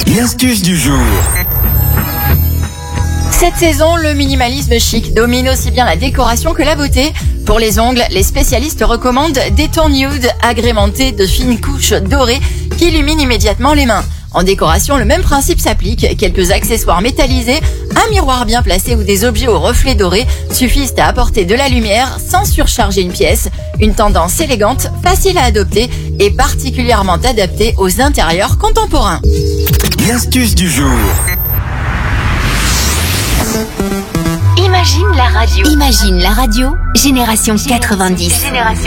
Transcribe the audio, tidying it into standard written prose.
L'astuce du jour. Cette saison, le minimalisme chic domine aussi bien la décoration que la beauté. Pour les ongles, les spécialistes recommandent des tons nude agrémentés de fines couches dorées qui illuminent immédiatement les mains. En décoration, le même principe s'applique. Quelques accessoires métallisés, un miroir bien placé ou des objets aux reflets dorés suffisent à apporter de la lumière sans surcharger une pièce. Une tendance élégante, facile à adopter et particulièrement adaptée aux intérieurs contemporains. L'astuce du jour. Imagine la radio. Imagine la radio. Génération 90.